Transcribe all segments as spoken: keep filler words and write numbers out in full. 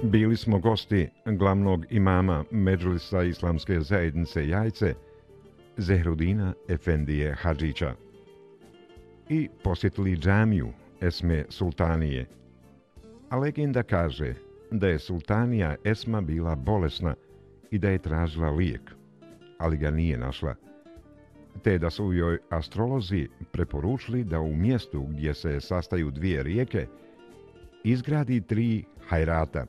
Bili smo gosti glavnog imama Medžlisa Islamske zajednice Jajce, Zehrudina Efendije Hadžića, i posjetili džamiju Esme Sultanije. A legenda kaže da je sultanija Esma bila bolesna i da je tražila lijek, ali ga nije našla, te da su joj astrolozi preporučili da u mjestu gdje se sastaju dvije rijeke izgradi tri hajrata.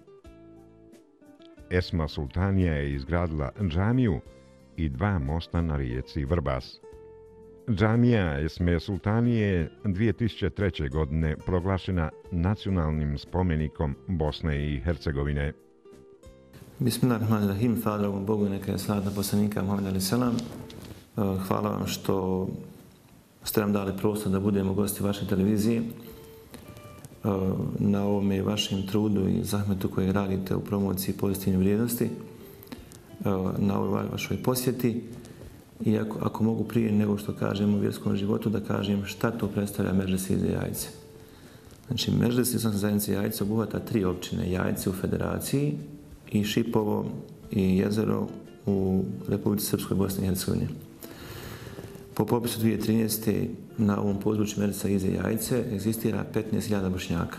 Esma Sultanija je izgradila džamiju i dva mosta na rijeci Vrbas. Džamija Esme Sultanije je dvije tisuće treće. godine proglašena nacionalnim spomenikom Bosne i Hercegovine. Bismillahirrahmanirrahim, hvala dragom Bogu i neka je salat na poslanika Muhammed alejhi selam. Hvala vam što ste nam dali prostor da budemo gosti vaše televizije. Na ovome vašem trudu i zahmetu koji radite u promociji pozitivne vrijednosti, na ovoj vašoj posjeti. I ako, ako mogu prije nego što kažem u vjerskom životu, da kažem šta to predstavlja Medžlis Ize Jajce. Znači, Medžlis Islamske zajednice Jajce obuhvata tri općine: Jajce u Federaciji i Šipovo i Jezero u Republici Srpskoj, Bosni i Hercegovini. Po popisu dvije tisuće trinaeste. na ovom području Medžlisa Ize Jajce egzistira petnaest hiljada Bošnjaka.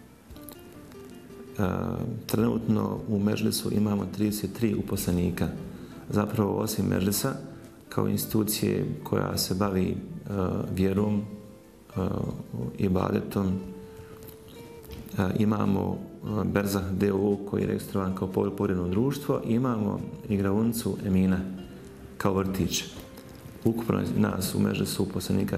E, trenutno u Medžlisu imamo trideset tri uposlenika. Zapravo, osim Medžlisa, kao institucije koja se bavi uh, vjerom i uh, ibadetom, uh, imamo uh, Berzah D O O koji je registrovan kao povredno društvo, imamo igraonicu Emina kao vrtić. Ukupno nas u Medžlisu uposlenika